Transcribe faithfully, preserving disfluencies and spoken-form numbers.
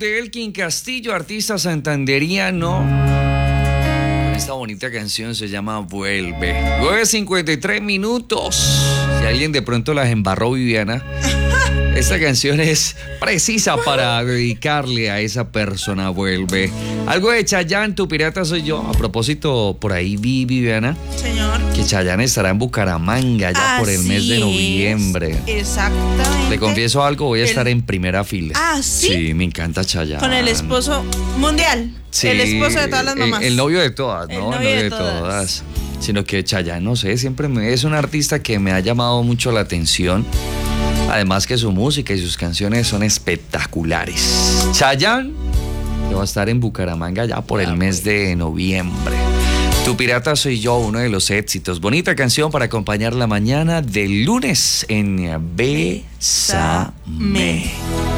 de Elkin Castillo, artista santanderiano. Con esta bonita canción se llama Vuelve. nueve cincuenta y tres minutos. Si alguien de pronto las embarró, Viviana, esta canción es precisa para dedicarle a esa persona. Vuelve. Algo de Chayanne, Tu Pirata Soy Yo. A propósito, por ahí vi, Viviana, señor, que Chayanne estará en Bucaramanga ya Así por el mes de noviembre. Es, exactamente. Le confieso algo, voy a el... estar en primera fila. Ah, ¿sí? Sí, me encanta Chayanne. Con el esposo mundial. Sí, el esposo de todas las mamás. El, el novio de todas, ¿no? El El novio, novio de, de, de todas. todas. Sino que Chayanne, no sé, siempre me, es un artista que me ha llamado mucho la atención. Además que su música y sus canciones son espectaculares. Chayanne, que va a estar en Bucaramanga ya por el mes de noviembre. Tu Pirata Soy Yo, uno de los éxitos. Bonita canción para acompañar la mañana del lunes en Bésame.